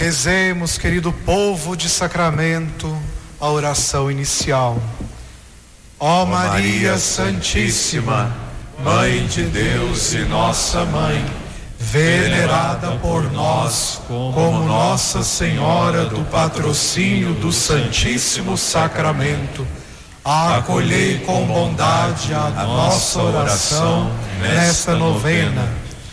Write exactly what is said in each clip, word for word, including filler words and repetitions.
Rezemos, querido povo de Sacramento, a oração inicial. Ó Maria Santíssima, Mãe de Deus e nossa Mãe, venerada por nós como Nossa Senhora do Patrocínio do Santíssimo Sacramento, acolhei com bondade a nossa oração nesta novena.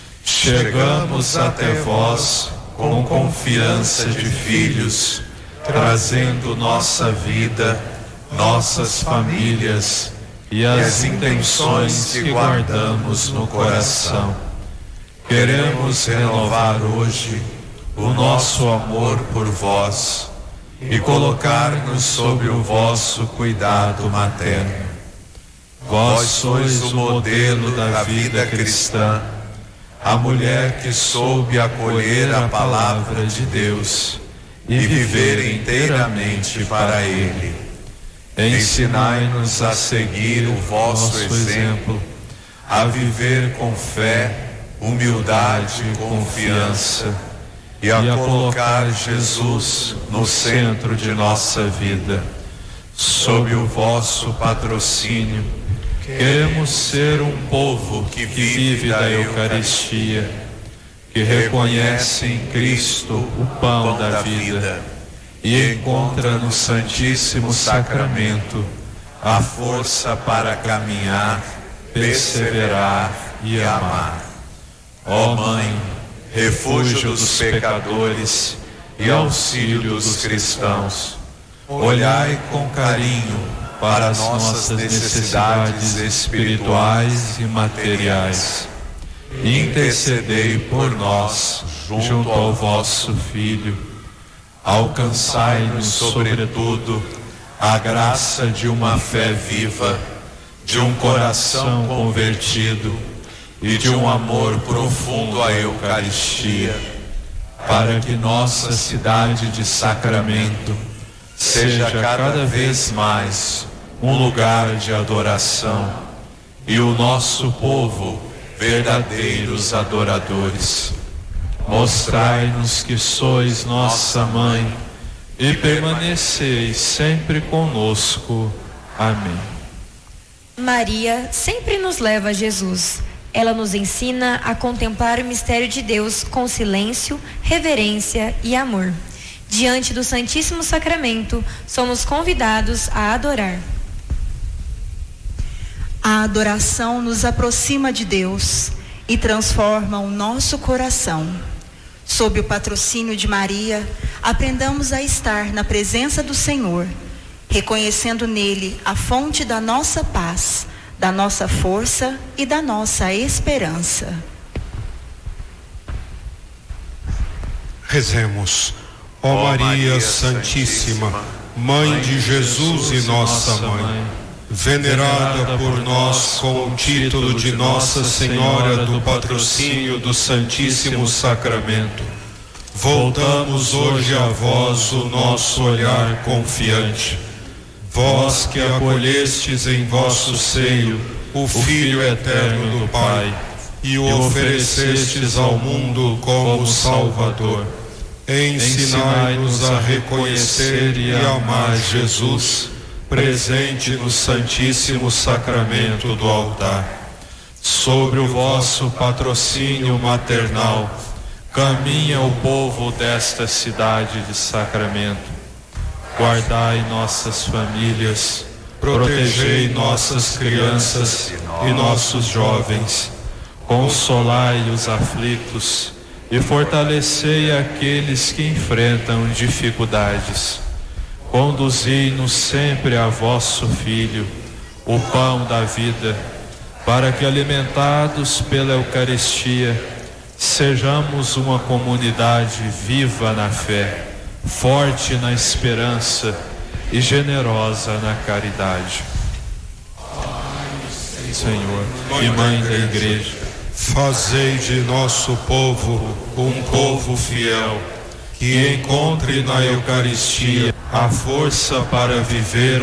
Chegamos até vós com confiança de filhos, trazendo nossa vida, nossas famílias e as intenções que guardamos no coração. Queremos renovar hoje o nosso amor por vós e colocar-nos sob o vosso cuidado materno. Vós sois o modelo da vida cristã, a mulher que soube acolher a palavra de Deus e viver inteiramente para Ele. Ensinai-nos a seguir o vosso exemplo, a viver com fé, humildade e confiança, e a colocar Jesus no centro de nossa vida. Sob o vosso patrocínio, queremos ser um povo que vive da Eucaristia, que reconhece em Cristo o pão da vida e encontra no Santíssimo Sacramento a força para caminhar, perseverar e amar. Ó Mãe, refúgio dos pecadores e auxílio dos cristãos, olhai com carinho para as nossas necessidades espirituais e materiais. Intercedei por nós junto ao vosso Filho. Alcançai-nos, sobretudo, a graça de uma fé viva, de um coração convertido e de um amor profundo à Eucaristia, para que nossa cidade de Sacramento seja cada vez mais um lugar de adoração e o nosso povo verdadeiros adoradores. Mostrai-nos que sois nossa Mãe e permaneceis sempre conosco. Amém. Maria sempre nos leva a Jesus. Ela nos ensina a contemplar o mistério de Deus com silêncio, reverência e amor. Diante do Santíssimo Sacramento, somos convidados a adorar. A adoração nos aproxima de Deus e transforma o nosso coração. Sob o patrocínio de Maria, aprendamos a estar na presença do Senhor, reconhecendo nele a fonte da nossa paz, da nossa força e da nossa esperança. Rezemos. Ó Maria Santíssima, Mãe de Jesus e nossa Mãe, venerada por nós com o título de Nossa Senhora do Patrocínio do Santíssimo Sacramento, voltamos hoje a vós o nosso olhar confiante. Vós que acolhestes em vosso seio o Filho eterno do Pai e o oferecestes ao mundo como Salvador, ensinai-nos a reconhecer e amar Jesus, presente no Santíssimo Sacramento do altar. Sobre o vosso patrocínio maternal, caminha o povo desta cidade de Sacramento. Guardai nossas famílias, protegei nossas crianças e nossos jovens, consolai os aflitos e fortalecei aqueles que enfrentam dificuldades. Conduzi-nos sempre a vosso Filho, o pão da vida, para que, alimentados pela Eucaristia, sejamos uma comunidade viva na fé, forte na esperança e generosa na caridade. Senhor e Mãe da Igreja, fazei de nosso povo um povo fiel, que encontre na Eucaristia a força para viver